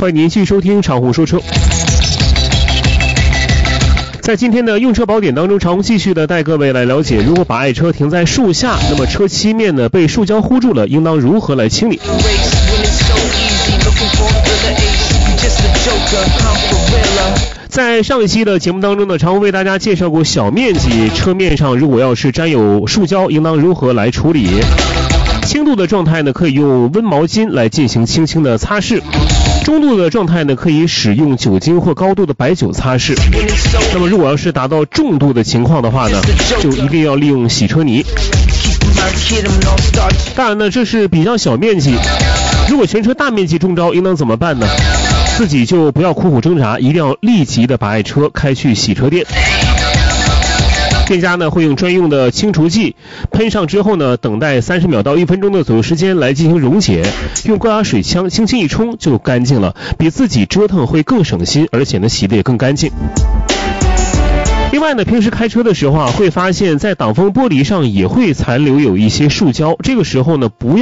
欢迎您继续收听常红说车。在今天的用车宝典当中，常红继续的带各位来了解，如果把爱车停在树下，那么车漆面呢被树胶糊住了，应当如何来清理？在上一期的节目当中呢，常红为大家介绍过小面积车面上如果要是沾有树胶，应当如何来处理。轻度的状态呢，可以用温毛巾来进行轻轻的擦拭；中度的状态呢，可以使用酒精或高度的白酒擦拭。那么如果要是达到重度的情况的话呢，就一定要利用洗车泥。当然呢，这是比较小面积，如果全车大面积中招，应当怎么办呢？自己就不要苦苦挣扎，一定要立即的把爱车开去洗车店。店家呢会用专用的清除剂喷上之后呢，等待30秒到1分钟的左右时间来进行溶解，用高压水枪轻轻一冲就干净了，比自己折腾会更省心，而且呢洗得也更干净。另外呢，平时开车的时候会发现在挡风玻璃上也会残留有一些树胶，这个时候呢不要